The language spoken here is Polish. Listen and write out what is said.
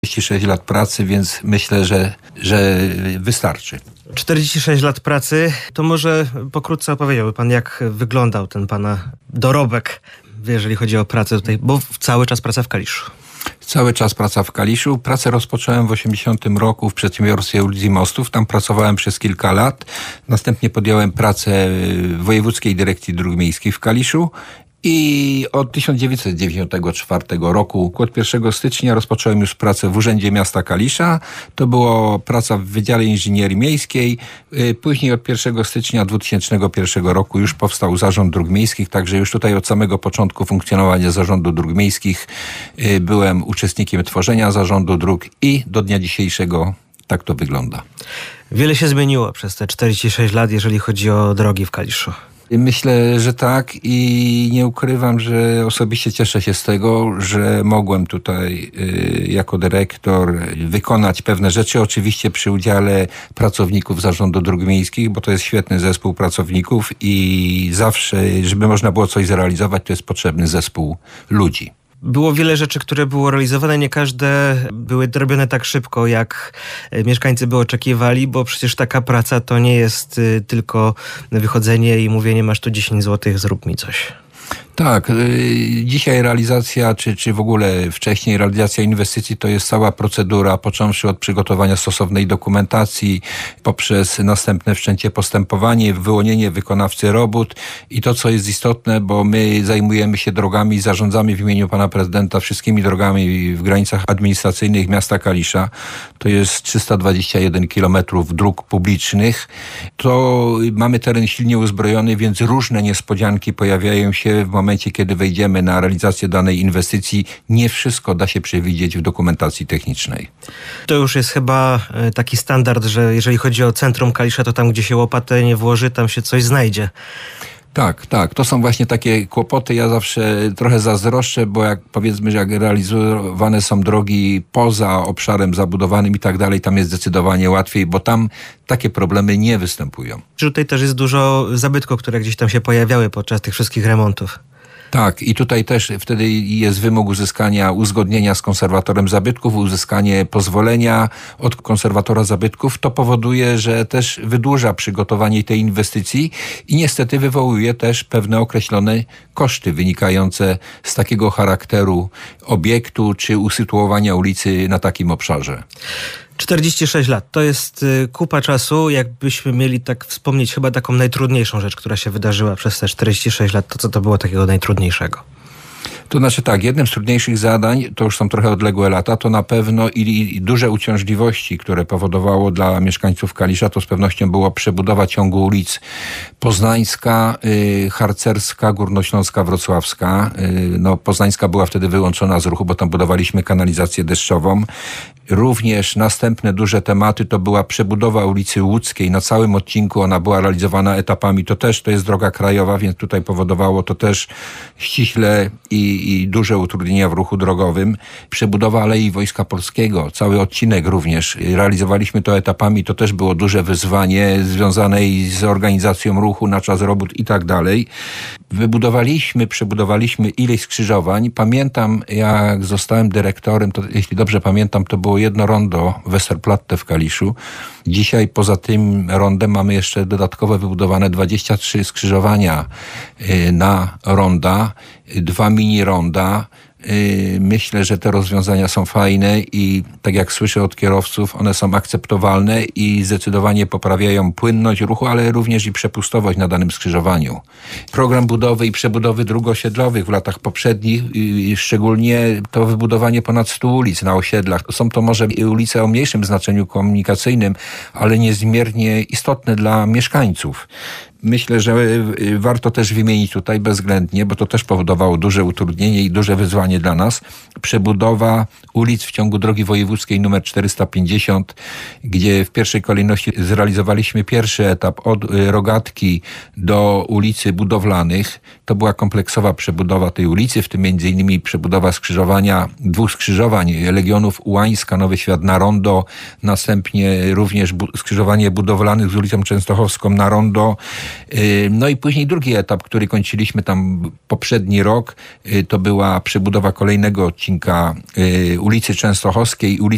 46 lat pracy, więc myślę, że wystarczy. 46 lat pracy, to może pokrótce opowiedziałby pan, jak wyglądał ten pana dorobek, jeżeli chodzi o pracę tutaj, bo cały czas praca w Kaliszu. Cały czas praca w Kaliszu. Pracę rozpocząłem w 80 roku w przedsiębiorstwie ulic i mostów. Tam pracowałem przez kilka lat. Następnie podjąłem pracę w Wojewódzkiej Dyrekcji Dróg Miejskich w Kaliszu. I od 1994 roku, od 1 stycznia rozpocząłem już pracę w Urzędzie Miasta Kalisza. To była praca w Wydziale Inżynierii Miejskiej. Później od 1 stycznia 2001 roku już powstał Zarząd Dróg Miejskich, także już tutaj od samego początku funkcjonowania Zarządu Dróg Miejskich byłem uczestnikiem tworzenia Zarządu Dróg i do dnia dzisiejszego tak to wygląda. Wiele się zmieniło przez te 46 lat, jeżeli chodzi o drogi w Kaliszu. Myślę, że tak i nie ukrywam, że osobiście cieszę się z tego, że mogłem tutaj jako dyrektor wykonać pewne rzeczy, oczywiście przy udziale pracowników Zarządu Dróg Miejskich, bo to jest świetny zespół pracowników i zawsze, żeby można było coś zrealizować, to jest potrzebny zespół ludzi. Było wiele rzeczy, które było realizowane, nie każde były robione tak szybko, jak mieszkańcy by oczekiwali, bo przecież taka praca to nie jest tylko wychodzenie i mówienie, masz tu 10 złotych, zrób mi coś. Tak, dzisiaj realizacja, czy w ogóle wcześniej realizacja inwestycji to jest cała procedura, począwszy od przygotowania stosownej dokumentacji, poprzez następne wszczęcie postępowanie, wyłonienie wykonawcy robót i to, co jest istotne, bo my zajmujemy się drogami, zarządzamy w imieniu pana prezydenta wszystkimi drogami w granicach administracyjnych miasta Kalisza. To jest 321 kilometrów dróg publicznych. To mamy teren silnie uzbrojony, więc różne niespodzianki pojawiają się w momencie, kiedy wejdziemy na realizację danej inwestycji. Nie wszystko da się przewidzieć w dokumentacji technicznej. To już jest chyba taki standard, że jeżeli chodzi o centrum Kalisza, to tam, gdzie się łopatę nie włoży, tam się coś znajdzie. Tak. To są właśnie takie kłopoty. Ja zawsze trochę zazdroszczę, bo jak realizowane są drogi poza obszarem zabudowanym i tak dalej, tam jest zdecydowanie łatwiej, bo tam takie problemy nie występują. Tutaj też jest dużo zabytków, które gdzieś tam się pojawiały podczas tych wszystkich remontów. Tak, i tutaj też wtedy jest wymóg uzyskania uzgodnienia z konserwatorem zabytków, uzyskanie pozwolenia od konserwatora zabytków. To powoduje, że też wydłuża przygotowanie tej inwestycji i niestety wywołuje też pewne określone koszty wynikające z takiego charakteru obiektu czy usytuowania ulicy na takim obszarze. 46 lat. To jest kupa czasu. Jakbyśmy mieli tak wspomnieć chyba taką najtrudniejszą rzecz, która się wydarzyła przez te 46 lat, to co to było takiego najtrudniejszego? To znaczy tak, jednym z trudniejszych zadań, to już są trochę odległe lata, to na pewno i duże uciążliwości, które powodowało dla mieszkańców Kalisza, to z pewnością była przebudowa ciągu ulic Poznańska, Harcerska, Górnośląska, Wrocławska. Poznańska była wtedy wyłączona z ruchu, bo tam budowaliśmy kanalizację deszczową. Również następne duże tematy to była przebudowa ulicy Łódzkiej. Na całym odcinku ona była realizowana etapami. To jest droga krajowa, więc tutaj powodowało to też ściśle i duże utrudnienia w ruchu drogowym. Przebudowa Alei Wojska Polskiego, cały odcinek również. Realizowaliśmy to etapami, to też było duże wyzwanie związane i z organizacją ruchu na czas robót i tak dalej. Przebudowaliśmy ileś skrzyżowań. Pamiętam, jak zostałem dyrektorem, to jeśli dobrze pamiętam, to było jedno rondo Westerplatte w Kaliszu. Dzisiaj poza tym rondem mamy jeszcze dodatkowo wybudowane 23 skrzyżowania na ronda, 2 mini ronda. Myślę, że te rozwiązania są fajne i tak jak słyszę od kierowców, one są akceptowalne i zdecydowanie poprawiają płynność ruchu, ale również i przepustowość na danym skrzyżowaniu. Program budowy i przebudowy dróg osiedlowych w latach poprzednich, szczególnie to wybudowanie ponad 100 ulic na osiedlach. Są to może ulice o mniejszym znaczeniu komunikacyjnym, ale niezmiernie istotne dla mieszkańców. Myślę, że warto też wymienić tutaj bezwzględnie, bo to też powodowało duże utrudnienie i duże wyzwanie dla nas. Przebudowa ulic w ciągu drogi wojewódzkiej nr 450, gdzie w pierwszej kolejności zrealizowaliśmy pierwszy etap od Rogatki do ulicy Budowlanych. To była kompleksowa przebudowa tej ulicy, w tym m.in. przebudowa skrzyżowania, 2 skrzyżowań Legionów Ułańska, Nowy Świat na rondo, następnie również skrzyżowanie Budowlanych z ulicą Częstochowską na rondo. No i później drugi etap, który kończyliśmy tam poprzedni rok, to była przebudowa kolejnego odcinka ulicy Częstochowskiej, ulicy